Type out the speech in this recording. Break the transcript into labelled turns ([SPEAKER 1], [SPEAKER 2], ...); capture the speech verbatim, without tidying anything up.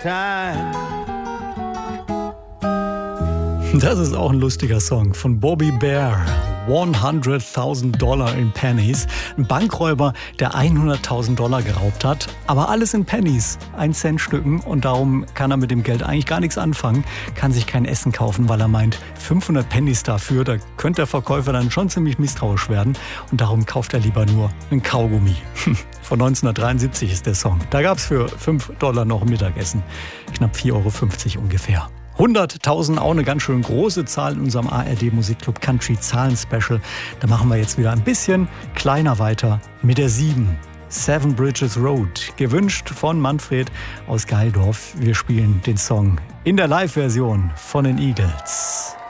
[SPEAKER 1] time.
[SPEAKER 2] Das ist auch ein lustiger Song von Bobby Bear. hunderttausend Dollar in Pennies. Ein Bankräuber, der hunderttausend Dollar geraubt hat. Aber alles in Pennies, ein Cent Stücken. Und darum kann er mit dem Geld eigentlich gar nichts anfangen. Kann sich kein Essen kaufen, weil er meint, fünfhundert Pennies dafür, da könnte der Verkäufer dann schon ziemlich misstrauisch werden. Und darum kauft er lieber nur einen Kaugummi. Von neunzehnhundertdreiundsiebzig ist der Song. Da gab es für fünf Dollar noch ein Mittagessen. Knapp vier Euro fünfzig ungefähr. hunderttausend, auch eine ganz schön große Zahl in unserem A R D Musikclub Country Zahlen Special. Da machen wir jetzt wieder ein bisschen kleiner weiter mit der sieben. Seven Bridges Road, gewünscht von Manfred aus Geildorf. Wir spielen den Song in der Live-Version von den Eagles.